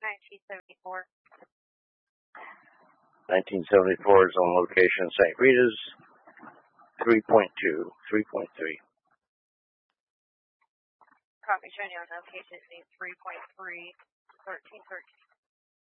1974. 1974 is on location St. Rita's, 3.2, 3.3. Copy, showing you on location, 3.3, 1313.